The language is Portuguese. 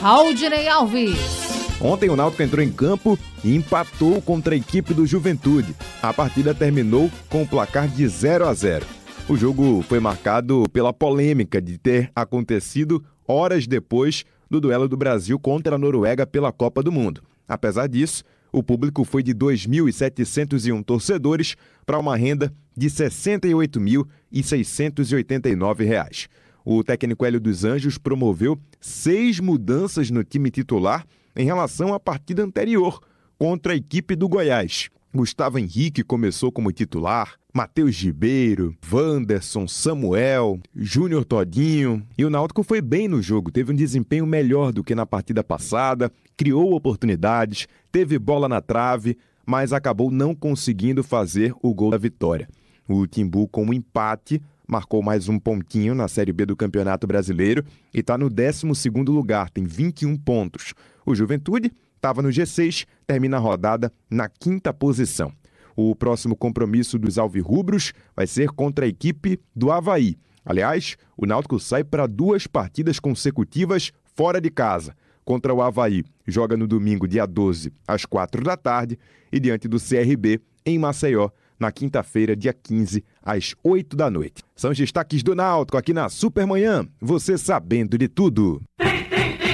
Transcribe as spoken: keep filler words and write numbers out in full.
Raudinei Alves. Ontem o Náutico entrou em campo e empatou contra a equipe do Juventude. A partida terminou com o placar de zero a zero. O jogo foi marcado pela polêmica de ter acontecido horas depois do duelo do Brasil contra a Noruega pela Copa do Mundo. Apesar disso, o público foi de dois mil setecentos e um torcedores para uma renda de sessenta e oito mil seiscentos e oitenta e nove reais. O técnico Hélio dos Anjos promoveu seis mudanças no time titular em relação à partida anterior contra a equipe do Goiás. Gustavo Henrique começou como titular, Matheus Gibeiro, Wanderson, Samuel, Júnior Todinho. E o Náutico foi bem no jogo, teve um desempenho melhor do que na partida passada, criou oportunidades, teve bola na trave, mas acabou não conseguindo fazer o gol da vitória. O Timbu, com um empate, marcou mais um pontinho na Série B do Campeonato Brasileiro e está no décimo segundo lugar, tem vinte e um pontos. O Juventude estava no G seis, termina a rodada na quinta posição. O próximo compromisso dos alvirrubros vai ser contra a equipe do Avaí. Aliás, o Náutico sai para duas partidas consecutivas fora de casa. Contra o Avaí, joga no domingo, dia doze, às quatro da tarde, e diante do C R B, em Maceió, na quinta-feira, dia quinze, às oito da noite. São os destaques do Náutico aqui na Supermanhã, você sabendo de tudo.